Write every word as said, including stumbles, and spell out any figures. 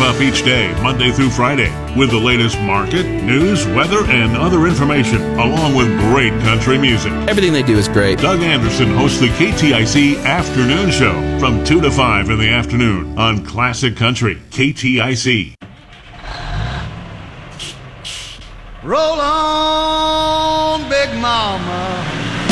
up each day, Monday through Friday, with the latest market, news, weather, and other information, along with great country music. Everything they do is great. Doug Anderson hosts the K T I C Afternoon Show from two to five in the afternoon on Classic Country, K T I C. Roll on, Big Mama.